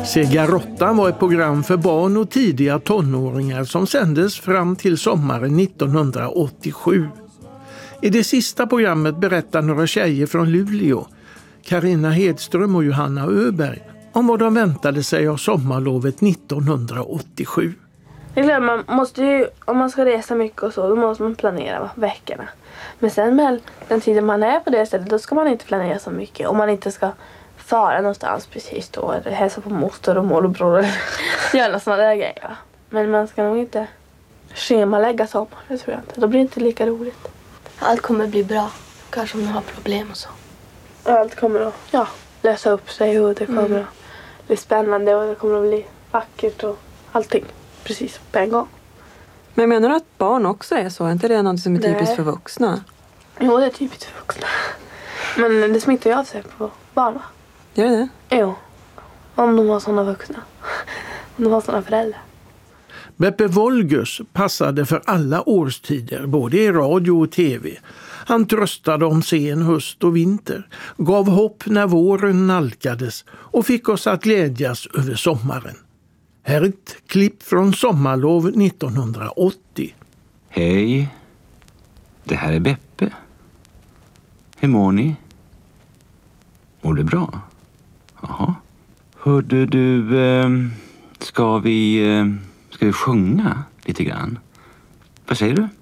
Cigarottan var ett program för barn och tidiga tonåringar som sändes fram till sommaren 1987. I det sista programmet berättar några tjejer från Luleå, Carina Hedström och Johanna Öberg, om vad de väntade sig av sommarlovet 1987. Man måste ju, om man ska resa mycket och så, då måste man planera veckorna. Men sen med den tiden man är på det stället, då ska man inte planera så mycket. Om man inte ska fara någonstans precis då, eller hälsa på moster och morbror eller göra sådana där grejer. Va? Men man ska nog inte schemalägga sommar, det tror jag inte. Då blir det inte lika roligt. Allt kommer bli bra, kanske om man har problem och så. Allt kommer att lösa upp sig och det kommer att bli spännande och det kommer att bli vackert och allting precis på en gång. Men menar du att barn också är så? Är inte det något som är typiskt för vuxna? Jo, det är typiskt för vuxna. Men det smittar ju av sig på barn, va? Gör det? Jo. Om de har sådana vuxna. Om de har sådana föräldrar. Beppe Wolgers passade för alla årstider, både i radio och tv. Han tröstade om sen höst och vinter, gav hopp när våren nalkades och fick oss att glädjas över sommaren. Här är ett klipp från sommarlov 1980. Hej, det här är Beppe. Hur mår ni? Mår du bra? Jaha. Hörde du, ska vi sjunga lite grann? Vad säger du?